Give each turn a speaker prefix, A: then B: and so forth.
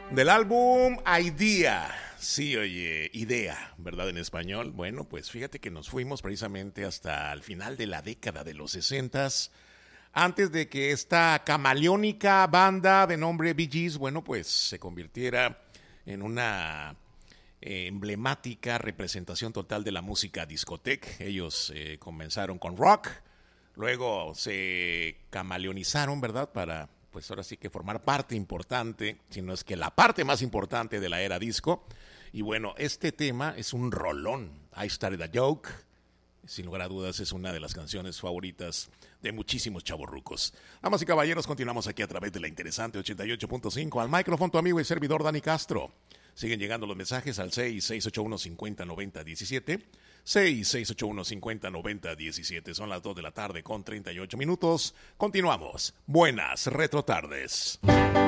A: Del álbum Idea. Sí, oye, idea, ¿verdad? En español. Bueno, pues fíjate que nos fuimos precisamente hasta el final de la década de los 60s, antes de que esta camaleónica banda de nombre Bee Gees, bueno, pues se convirtiera en una emblemática representación total de la música discoteca. Ellos comenzaron con rock, luego se camaleonizaron, ¿verdad? Para, pues ahora sí que formar parte importante, si no es que la parte más importante de la era disco. Y bueno, este tema es un rolón. I Started a Joke. Sin lugar a dudas es una de las canciones favoritas de muchísimos chavorrucos. Damas y caballeros, continuamos aquí a través de la interesante 88.5. Al micrófono tu amigo y servidor Dani Castro. Siguen llegando los mensajes al 6681-5090-17. 6681-5090-17. Son las 2 de la tarde con 38 minutos. Continuamos. Buenas retrotardes.